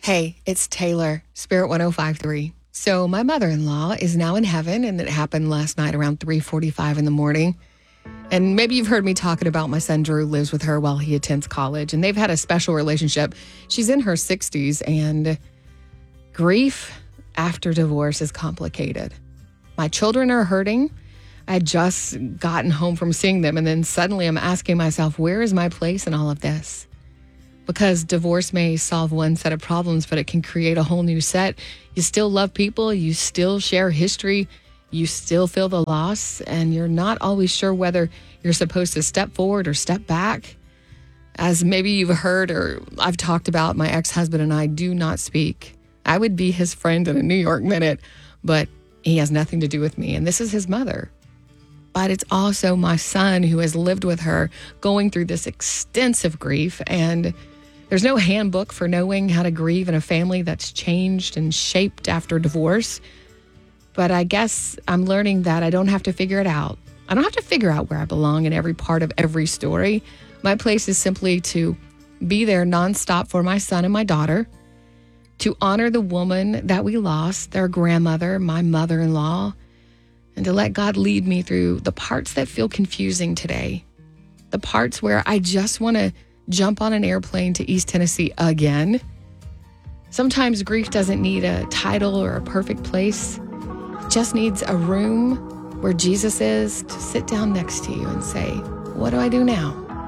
Hey, it's Taylor, Spirit 105.3. So my mother-in-law is now in heaven, and it happened last night around 3:45 in the morning. And maybe you've heard me talking about my son Drew lives with her while he attends college, and they've had a special relationship. She's in her 60s, and grief after divorce is complicated. My children are hurting. I had just gotten home from seeing them, and then suddenly I'm asking myself, where is my place in all of this? Because divorce may solve one set of problems, but it can create a whole new set. You still love people, you still share history, you still feel the loss, and you're not always sure whether you're supposed to step forward or step back. As maybe you've heard or I've talked about, my ex-husband and I do not speak. I would be his friend in a New York minute, but he has nothing to do with me, and this is his mother. But it's also my son who has lived with her going through this extensive grief, and there's no handbook for knowing how to grieve in a family that's changed and shaped after divorce. But I guess I'm learning that I don't have to figure it out. I don't have to figure out where I belong in every part of every story. My place is simply to be there nonstop for my son and my daughter, to honor the woman that we lost, their grandmother, my mother-in-law, and to let God lead me through the parts that feel confusing today, the parts where I just want to jump on an airplane to East Tennessee again. Sometimes grief doesn't need a title or a perfect place. It just needs a room where Jesus is to sit down next to you and say, what do I do now?